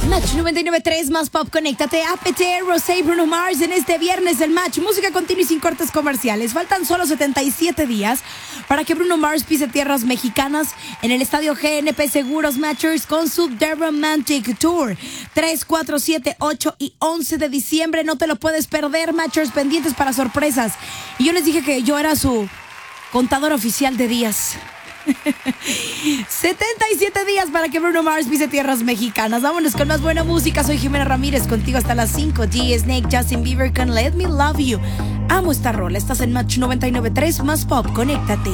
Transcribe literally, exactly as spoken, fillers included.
Match noventa y nueve punto tres más pop, conéctate a P T, Rosé y Bruno Mars en este viernes del Match. Música continua y sin cortes comerciales. Faltan solo setenta y siete días para que Bruno Mars pise tierras mexicanas en el estadio G N P Seguros Matchers con su The Romantic Tour. tres, cuatro, siete, ocho y once de diciembre. No te lo puedes perder, Matchers, pendientes para sorpresas. Y yo les dije que yo era su contador oficial de días. setenta y siete días para que Bruno Mars pise tierras mexicanas. Vámonos con más buena música. Soy Jimena Ramírez, contigo hasta las cinco. G Snake, Justin Bieber con Let Me Love You. Amo esta rola. Estás en Match noventa y nueve punto tres más pop. Conéctate.